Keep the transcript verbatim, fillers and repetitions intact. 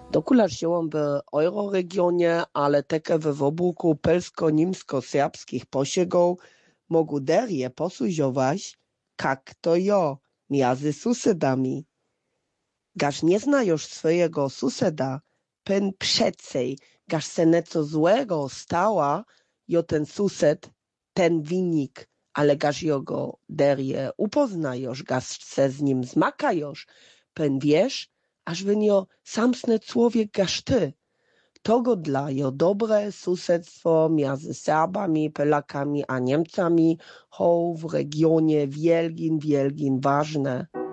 Dokularz żyłam w euroregionie, ale také w obłuku pelsko-nimsko-serbskich posiegów mogą derje posłużować, jak to jo, między susedami. Gaż nie znajosz swojego suseda, pen przecej, gaż se nieco złego stała, jo ten sused, ten winnik, ale gaż jego derje upoznajosz, gaż se z nim zmakajosz, pen wiesz, aż wynio samsny człowiek gaż ty. Togo dla jo dobre susedstwo między Serbami, Polakami a Niemcami ho w regionie wielgin, wielgin ważne.